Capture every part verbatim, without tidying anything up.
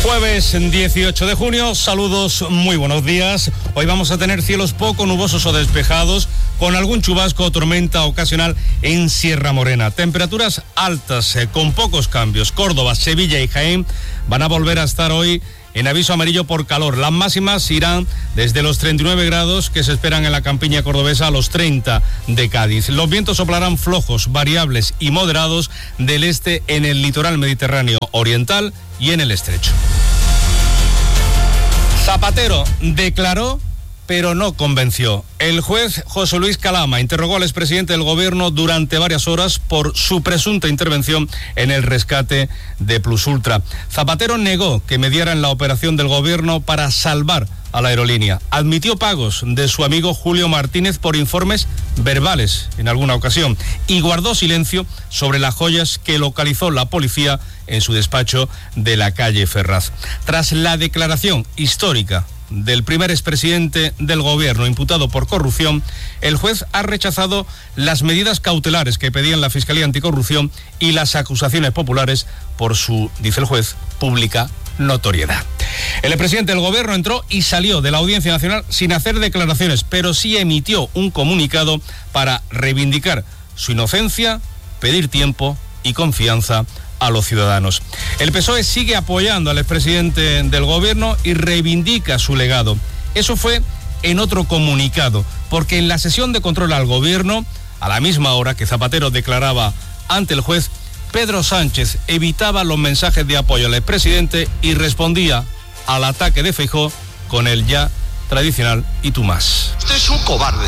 Jueves dieciocho de junio, saludos, muy buenos días. Hoy vamos a tener cielos poco nubosos o despejados, con algún chubasco o tormenta ocasional en Sierra Morena. Temperaturas altas, eh, con pocos cambios. Córdoba, Sevilla y Jaén van a volver a estar hoy en aviso amarillo por calor. Las máximas irán desde los treinta y nueve grados que se esperan en la campiña cordobesa a los treinta de Cádiz. Los vientos soplarán flojos, variables y moderados del este en el litoral mediterráneo oriental y en el estrecho. Zapatero declaró, pero no convenció. El juez José Luis Calama interrogó al expresidente del gobierno durante varias horas por su presunta intervención en el rescate de Plus Ultra. Zapatero negó que mediara en la operación del gobierno para salvar a la aerolínea. Admitió pagos de su amigo Julio Martínez por informes verbales en alguna ocasión y guardó silencio sobre las joyas que localizó la policía en su despacho de la calle Ferraz. Tras la declaración histórica del primer expresidente del gobierno imputado por corrupción, el juez ha rechazado las medidas cautelares que pedían la Fiscalía Anticorrupción y las acusaciones populares por su, dice el juez, pública notoriedad. El expresidente del gobierno entró y salió de la Audiencia Nacional sin hacer declaraciones, pero sí emitió un comunicado para reivindicar su inocencia, pedir tiempo y confianza a los ciudadanos. El P S O E sigue apoyando al expresidente del gobierno y reivindica su legado. Eso fue en otro comunicado, porque en la sesión de control al gobierno, a la misma hora que Zapatero declaraba ante el juez, Pedro Sánchez evitaba los mensajes de apoyo al expresidente y respondía al ataque de Feijóo con el ya tradicional "y tú más". Usted es un cobarde.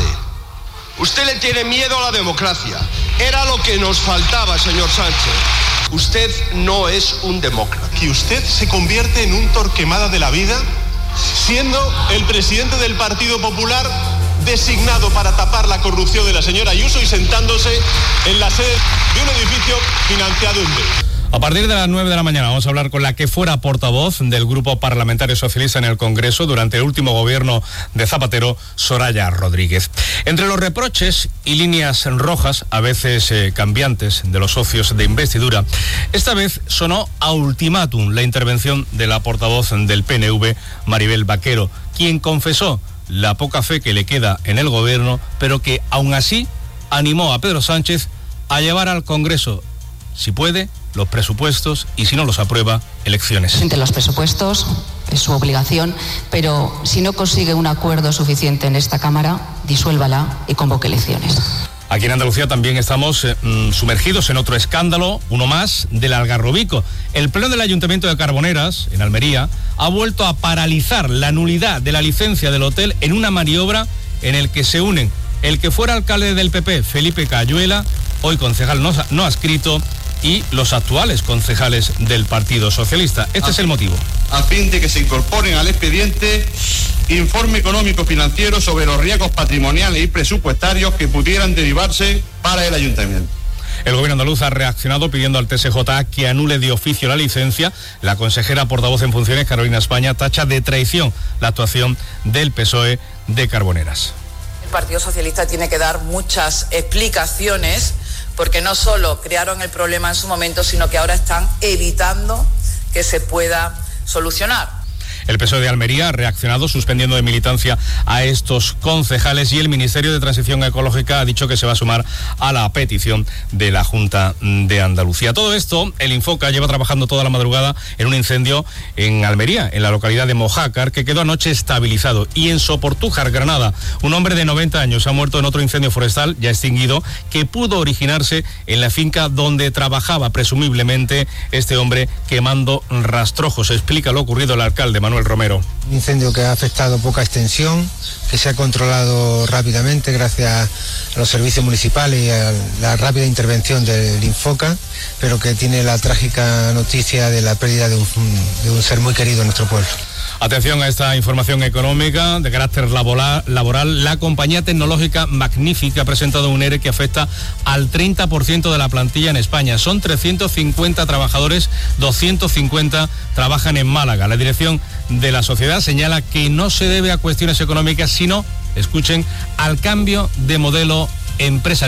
Usted le tiene miedo a la democracia. Era lo que nos faltaba, señor Sánchez. Usted no es un demócrata. Que usted se convierte en un Torquemada de la vida, siendo el presidente del Partido Popular designado para tapar la corrupción de la señora Ayuso y sentándose en la sede de un edificio financiado en B. A partir de las nueve de la mañana vamos a hablar con la que fuera portavoz del Grupo Parlamentario Socialista en el Congreso durante el último gobierno de Zapatero, Soraya Rodríguez. Entre los reproches y líneas rojas, a veces eh, cambiantes, de los socios de investidura, esta vez sonó a ultimátum la intervención de la portavoz del P N V, Maribel Vaquero, quien confesó la poca fe que le queda en el gobierno, pero que aún así animó a Pedro Sánchez a llevar al Congreso, si puede, los presupuestos y, si no los aprueba, elecciones. Entre los presupuestos es su obligación, pero si no consigue un acuerdo suficiente en esta Cámara, disuélvala y convoque elecciones. Aquí en Andalucía también estamos eh, sumergidos en otro escándalo, uno más, del Algarrobico. El Pleno del Ayuntamiento de Carboneras, en Almería, ha vuelto a paralizar la nulidad de la licencia del hotel en una maniobra en el que se unen el que fuera alcalde del P P, Felipe Cayuela, hoy concejal no, no adscrito, y los actuales concejales del Partido Socialista. Este a, es el motivo. A fin de que se incorporen al expediente informe económico financiero sobre los riesgos patrimoniales y presupuestarios que pudieran derivarse para el ayuntamiento. El gobierno andaluz ha reaccionado pidiendo al T S J A que anule de oficio la licencia. La consejera portavoz en funciones, Carolina España, tacha de traición la actuación del P S O E de Carboneras. El Partido Socialista tiene que dar muchas explicaciones, porque no solo crearon el problema en su momento, sino que ahora están evitando que se pueda solucionar. El P S O E de Almería ha reaccionado suspendiendo de militancia a estos concejales y el Ministerio de Transición Ecológica ha dicho que se va a sumar a la petición de la Junta de Andalucía. Todo esto, el Infoca lleva trabajando toda la madrugada en un incendio en Almería, en la localidad de Mojácar, que quedó anoche estabilizado. Y en Soportújar, Granada, un hombre de noventa años ha muerto en otro incendio forestal ya extinguido que pudo originarse en la finca donde trabajaba presumiblemente este hombre quemando rastrojos. Explica lo ocurrido el alcalde Manuel Manuel Romero. Un incendio que ha afectado poca extensión, que se ha controlado rápidamente gracias a los servicios municipales y a la rápida intervención del Infoca, pero que tiene la trágica noticia de la pérdida de un, de un ser muy querido en nuestro pueblo. Atención a esta información económica de carácter laboral. La compañía tecnológica Magnific ha presentado un ERE que afecta al treinta por ciento de la plantilla en España. Son trescientos cincuenta trabajadores, doscientos cincuenta trabajan en Málaga. La dirección de la sociedad señala que no se debe a cuestiones económicas, sino, escuchen, al cambio de modelo empresarial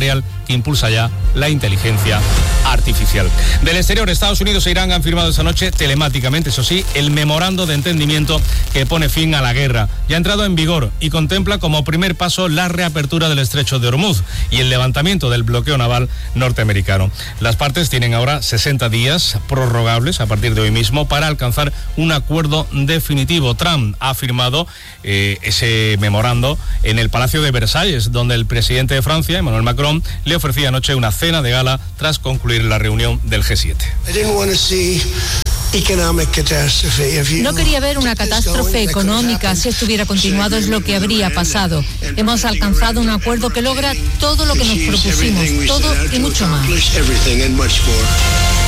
que impulsa ya la inteligencia artificial. Del exterior, Estados Unidos e Irán han firmado esta noche telemáticamente, eso sí, el memorando de entendimiento que pone fin a la guerra. Ya ha entrado en vigor y contempla como primer paso la reapertura del estrecho de Hormuz y el levantamiento del bloqueo naval norteamericano. Las partes tienen ahora sesenta días prorrogables a partir de hoy mismo para alcanzar un acuerdo definitivo. Trump ha firmado eh, ese memorando en el Palacio de Versalles, donde el presidente de Francia, Emmanuel Macron, le ofrecía anoche una cena de gala tras concluir la reunión del G siete. No quería ver una catástrofe económica. Si estuviera continuado es lo que habría pasado. Hemos alcanzado un acuerdo que logra todo lo que nos propusimos, todo y mucho más.